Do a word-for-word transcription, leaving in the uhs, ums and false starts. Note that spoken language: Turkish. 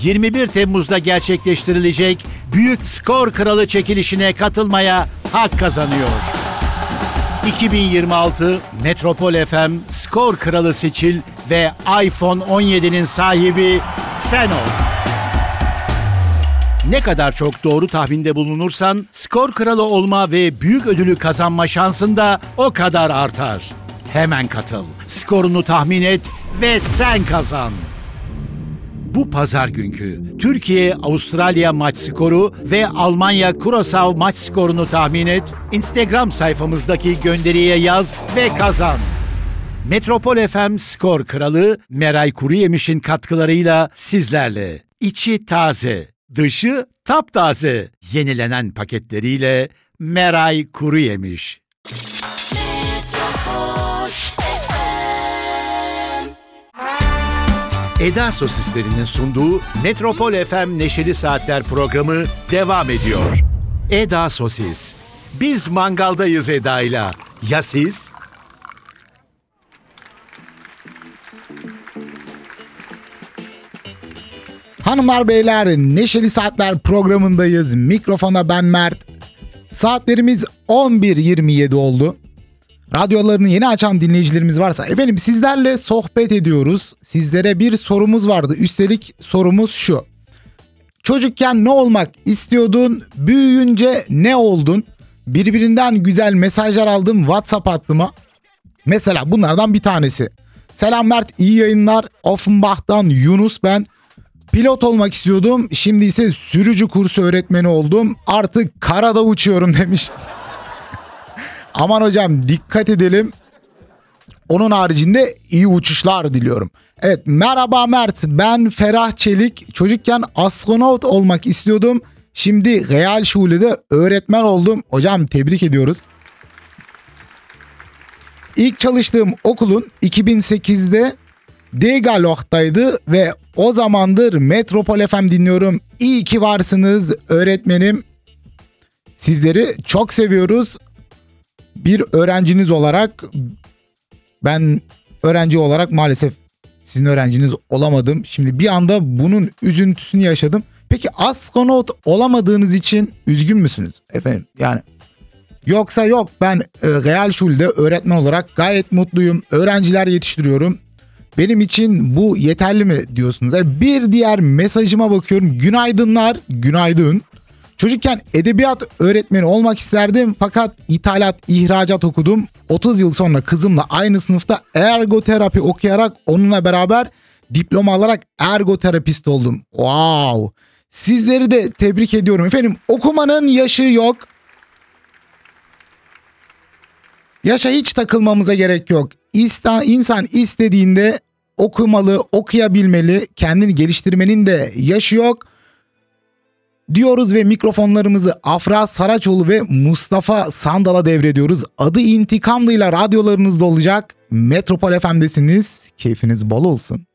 yirmi bir Temmuz'da gerçekleştirilecek Büyük Skor Kralı çekilişine katılmaya hak kazanıyor. iki bin yirmi altı Metropol F M Skor Kralı seçil ve iPhone on yedinin sahibi sen ol. Ne kadar çok doğru tahminde bulunursan skor kralı olma ve büyük ödülü kazanma şansın da o kadar artar. Hemen katıl, skorunu tahmin et ve sen kazan. Bu pazar günkü Türkiye-Avustralya maç skoru ve Almanya-Curaçao maç skorunu tahmin et, Instagram sayfamızdaki gönderiye yaz ve kazan. Metropol F M Skor Kralı Meray Kuruyemiş'in katkılarıyla sizlerle. İçi taze, dışı taptaze. Yenilenen paketleriyle Meray Kuruyemiş. Eda Sosislerinin sunduğu Metropol F M Neşeli Saatler programı devam ediyor. Eda Sosis. Biz mangaldayız Eda'yla. Ya siz? Hanımlar beyler, Neşeli Saatler programındayız. Mikrofonda ben Mert. Saatlerimiz on bir yirmi yedi oldu. Radyolarını yeni açan dinleyicilerimiz varsa efendim sizlerle sohbet ediyoruz. Sizlere bir sorumuz vardı. Üstelik sorumuz şu. Çocukken ne olmak istiyordun? Büyüyünce ne oldun? Birbirinden güzel mesajlar aldım WhatsApp hattıma. Mesela bunlardan bir tanesi. Selam Mert, iyi yayınlar. Offenbach'tan Yunus ben. Pilot olmak istiyordum. Şimdi ise sürücü kursu öğretmeni oldum. Artık karada uçuyorum demiş. Aman hocam dikkat edelim. Onun haricinde iyi uçuşlar diliyorum. Evet, merhaba Mert, ben Ferah Çelik. Çocukken astronot olmak istiyordum. Şimdi Realschule'de öğretmen oldum. Hocam tebrik ediyoruz. İlk çalıştığım okulun iki bin sekizde Degerloch'taydı ve o zamandır Metropol F M dinliyorum. İyi ki varsınız öğretmenim. Sizleri çok seviyoruz. Bir öğrenciniz olarak ben öğrenci olarak maalesef sizin öğrenciniz olamadım. Şimdi bir anda bunun üzüntüsünü yaşadım. Peki astronot olamadığınız için üzgün müsünüz efendim? Yani yoksa yok, ben e, Realschule'de öğretmen olarak gayet mutluyum. Öğrenciler yetiştiriyorum. Benim için bu yeterli mi diyorsunuz? Bir diğer mesajıma bakıyorum. Günaydınlar, günaydın. Çocukken edebiyat öğretmeni olmak isterdim fakat ithalat, ihracat okudum. otuz yıl sonra kızımla aynı sınıfta ergoterapi okuyarak onunla beraber diploma alarak ergoterapist oldum. Wow! Sizleri de tebrik ediyorum efendim. Okumanın yaşı yok. Yaşa hiç takılmamıza gerek yok. İsta, insan istediğinde okumalı, okuyabilmeli, kendini geliştirmenin de yaşı yok diyoruz ve mikrofonlarımızı Afra Saraçoğlu ve Mustafa Sandal'a devrediyoruz. Adı İntikamlı'yla radyolarınızda olacak. Metropol F M'desiniz. Keyfiniz bol olsun.